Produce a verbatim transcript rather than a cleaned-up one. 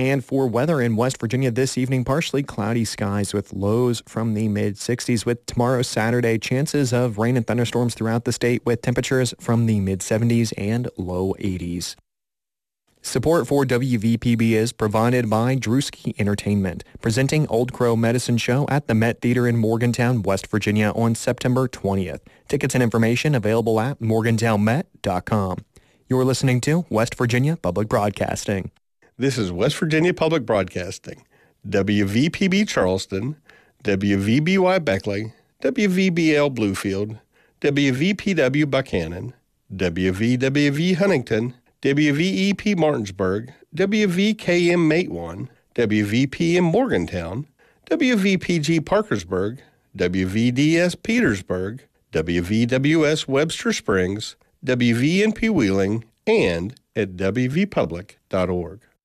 And for weather in West Virginia this evening, partially cloudy skies with lows from the mid sixties. With tomorrow, Saturday, chances of rain and thunderstorms throughout the state with temperatures from the mid seventies and low eighties. Support for W V P B is provided by Drewski Entertainment, presenting Old Crow Medicine Show at the Met Theater in Morgantown, West Virginia on September twentieth. Tickets and information available at morgantown met dot com. You're listening to West Virginia Public Broadcasting. This is West Virginia Public Broadcasting, W V P B Charleston, W V B Y Beckley, W V B L Bluefield, W V P W Buchanan, W V W V Huntington, W V E P Martinsburg, W V K M Matewan, W V P M Morgantown, W V P G Parkersburg, W V D S Petersburg, W V W S Webster Springs, W V N P Wheeling, and at w v public dot org.